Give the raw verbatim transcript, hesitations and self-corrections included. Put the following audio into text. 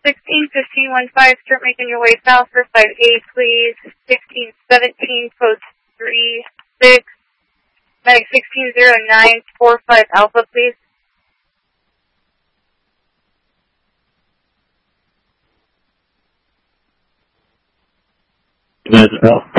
sixteen fifteen one five, start making your way south for five eight, please. sixteen seventeen, post three six. Medic sixteen zero nine four five Alpha, please. United Alpha